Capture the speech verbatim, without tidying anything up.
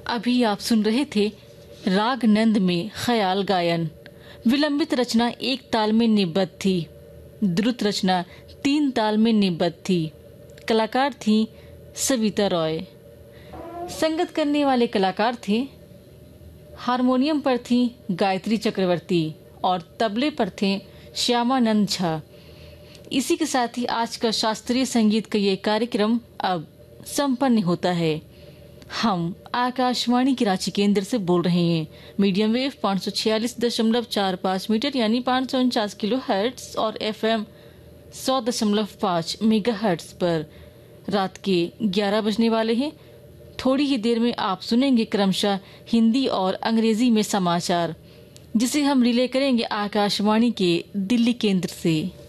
अभी आप सुन रहे थे राग नंद में ख्याल गायन। विलंबित रचना एक ताल में निबद्ध थी, द्रुत रचना तीन ताल में निबद्ध थी। कलाकार थी सविता रॉय। संगत करने वाले कलाकार थे, हारमोनियम पर थी गायत्री चक्रवर्ती और तबले पर थे श्यामानंद झा। इसी के साथ ही आज का शास्त्रीय संगीत का ये कार्यक्रम अब संपन्न होता है। हम आकाशवाणी की रांची केंद्र से बोल रहे हैं। मीडियम वेव पाँच सौ छियालीस दशमलव चार पाँच मीटर यानी पाँच सौ उनचास किलो हर्ट्ज और एफएम सौ दशमलव पाँच मेगा हर्ट्ज पर रात के ग्यारह बजने वाले हैं। थोड़ी ही देर में आप सुनेंगे क्रमशः हिंदी और अंग्रेजी में समाचार, जिसे हम रिले करेंगे आकाशवाणी के दिल्ली केंद्र से।